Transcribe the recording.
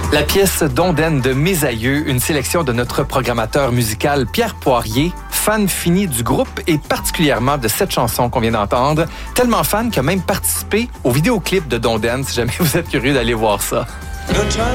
La pièce Dondaine de Mes Aïeux, une sélection de notre programmateur musical Pierre Poirier, fan fini du groupe et particulièrement de cette chanson qu'on vient d'entendre. Tellement fan qu'il a même participé au vidéoclip de Dondaine, si jamais vous êtes curieux d'aller voir ça. No time